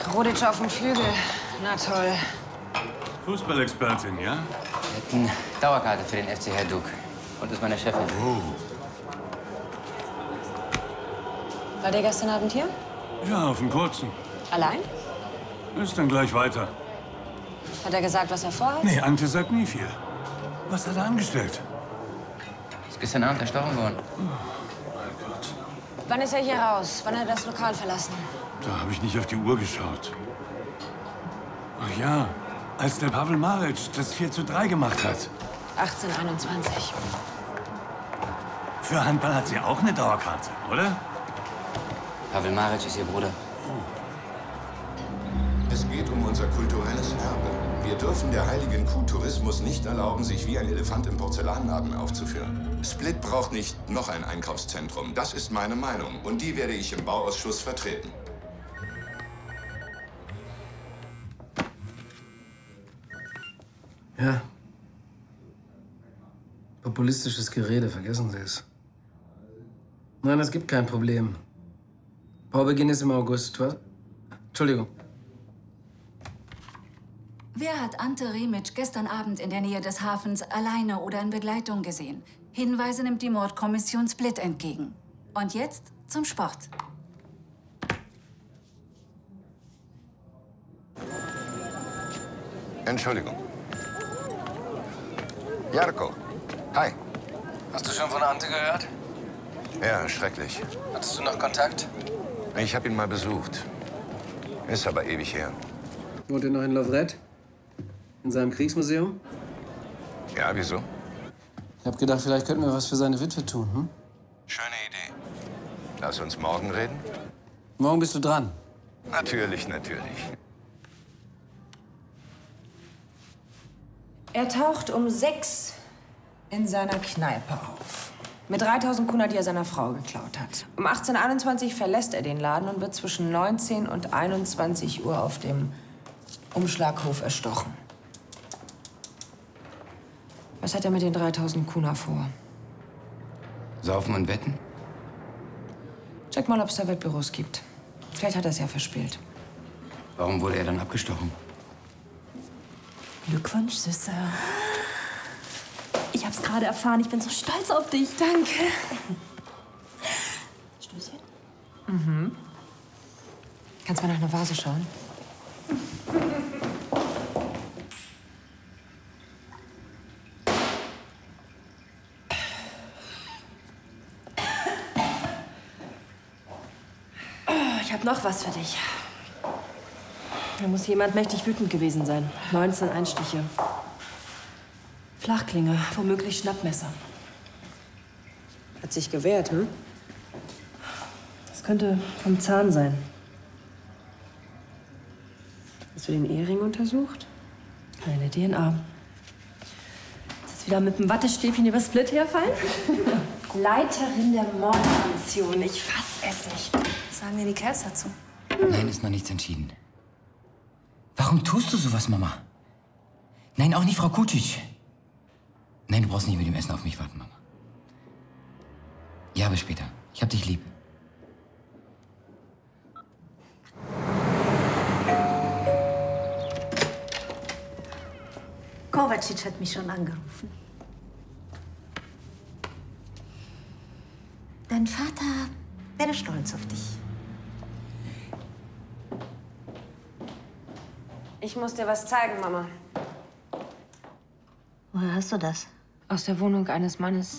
Rodic auf dem Flügel. Na toll. Fußballexpertin, ja? Wir hätten Dauerkarte für den FC Herduk. Und ist meine Chefin. Oh. War der gestern Abend hier? Ja, auf den kurzen. Allein? Ist dann gleich weiter. Hat er gesagt, was er vorhat? Nee, Ante sagt nie viel. Was hat er angestellt? Ist gestern Abend erstochen worden. Oh, mein Gott. Wann ist er hier raus? Wann hat er das Lokal verlassen? Da habe ich nicht auf die Uhr geschaut. Ach ja, als der Pavel Maric das 4:3 gemacht hat. 18:21. Für Handball hat sie auch eine Dauerkarte, oder? Pavel Maric ist ihr Bruder. Es geht um unser kulturelles Erbe. Wir dürfen der heiligen Kuh Tourismus nicht erlauben, sich wie ein Elefant im Porzellanladen aufzuführen. Split braucht nicht noch ein Einkaufszentrum. Das ist meine Meinung. Und die werde ich im Bauausschuss vertreten. Ja. Populistisches Gerede, vergessen Sie es. Nein, es gibt kein Problem. Baubeginn ist im August, was? Entschuldigung. Wer hat Ante Remic gestern Abend in der Nähe des Hafens alleine oder in Begleitung gesehen? Hinweise nimmt die Mordkommission Split entgegen. Und jetzt zum Sport. Entschuldigung. Jarko. Hi. Hast du schon von Ante gehört? Ja, schrecklich. Hattest du noch Kontakt? Ich habe ihn mal besucht. Ist aber ewig her. Wohnt ihr noch in Lovret? In seinem Kriegsmuseum? Ja, wieso? Ich hab gedacht, vielleicht könnten wir was für seine Witwe tun, hm? Schöne Idee. Lass uns morgen reden? Morgen bist du dran. Natürlich, natürlich. Er taucht um 6 in seiner Kneipe auf. Mit 3.000 Kuna, die er seiner Frau geklaut hat. Um 18:21 verlässt er den Laden und wird zwischen 19 und 21 Uhr auf dem Umschlaghof erstochen. Was hat er mit den 3.000 Kuna vor? Saufen und wetten? Check mal, ob es da Wettbüros gibt. Vielleicht hat er es ja verspielt. Warum wurde er dann abgestochen? Glückwunsch, Süße. Ich hab's gerade erfahren. Ich bin so stolz auf dich. Danke. Stößchen? Mhm. Kannst mal nach einer Vase schauen? Oh, ich hab noch was für dich. Da muss jemand mächtig wütend gewesen sein. 19 Einstiche. Flachklinge, womöglich Schnappmesser. Hat sich gewehrt, hm? Das könnte vom Zahn sein. Hast du den Ehering untersucht? Keine DNA. Jetzt wieder mit dem Wattestäbchen über Split herfallen? Leiterin der Mordkommission. Ich fass es nicht. Was sagen denn die Kerls dazu? Nein, ist noch nichts entschieden. Warum tust du sowas, Mama? Nein, auch nicht Frau Kucic. Nein, du brauchst nicht mit dem Essen auf mich warten, Mama. Ja, bis später. Ich hab dich lieb. Kovacic hat mich schon angerufen. Dein Vater wäre stolz auf dich. Ich muss dir was zeigen, Mama. Woher hast du das? Aus der Wohnung eines Mannes.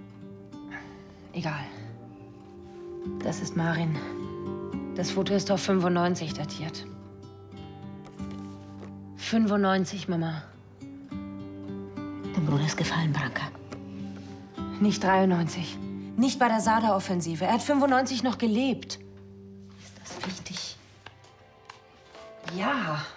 Egal. Das ist Marin. Das Foto ist auf 95 datiert. 95, Mama. Dem Bruder ist gefallen, Branka. Nicht 93. Nicht bei der Sada-Offensive. Er hat 95 noch gelebt. Ist das wichtig? Ja.